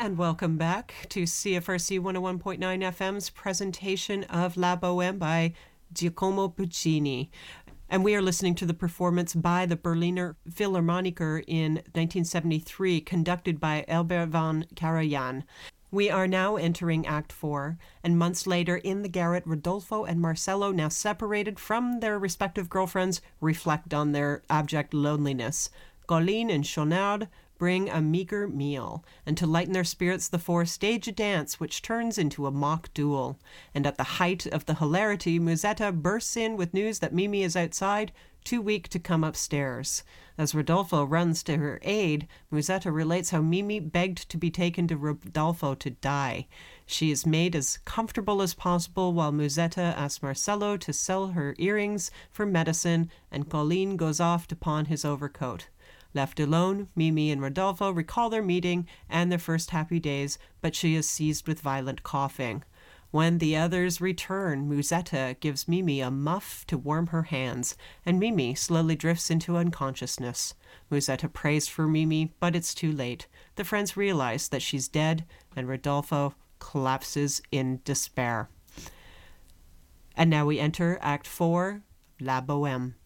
And welcome back to CFRC 101.9 FM's presentation of La Bohème by Giacomo Puccini. And we are listening to the performance by the Berliner Philharmoniker in 1973, conducted by Albert van Karajan. We are now entering Act 4, and months later in the garret, Rodolfo and Marcello, now separated from their respective girlfriends, reflect on their abject loneliness. Colline and Schaunard bring a meager meal, and to lighten their spirits the four stage a dance which turns into a mock duel. And at the height of the hilarity, Musetta bursts in with news that Mimi is outside, too weak to come upstairs. As Rodolfo runs to her aid, Musetta relates how Mimi begged to be taken to Rodolfo to die. She is made as comfortable as possible while Musetta asks Marcello to sell her earrings for medicine, and Colline goes off to pawn his overcoat. Left alone, Mimi and Rodolfo recall their meeting and their first happy days, but she is seized with violent coughing. When the others return, Musetta gives Mimi a muff to warm her hands, and Mimi slowly drifts into unconsciousness. Musetta prays for Mimi, but it's too late. The friends realize that she's dead, and Rodolfo collapses in despair. And now we enter Act 4, La Bohème.